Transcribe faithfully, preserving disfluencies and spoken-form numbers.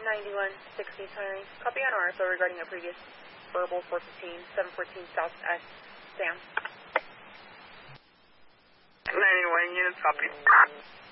ninety-one sixty, sorry. Copy on R S O regarding a previous verbal four fifteen, seven fourteen South S. Sam. ninety-one units, copy.